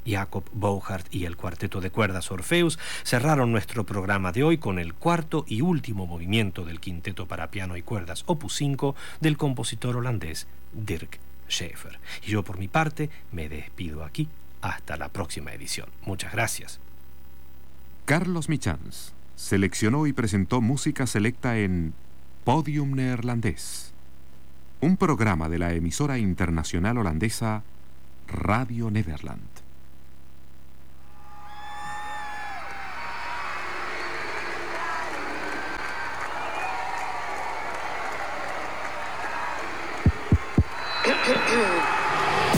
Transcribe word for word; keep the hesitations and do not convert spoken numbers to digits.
Jacob Bouhart y el cuarteto de cuerdas Orpheus cerraron nuestro programa de hoy con el cuarto y último movimiento del quinteto para piano y cuerdas opus cinco del compositor holandés Dirk Schaefer. Y yo por mi parte me despido aquí hasta la próxima edición. Muchas gracias. Carlos Michans seleccionó y presentó música selecta en Podium Neerlandés, un programa de la emisora internacional holandesa Radio Nederland.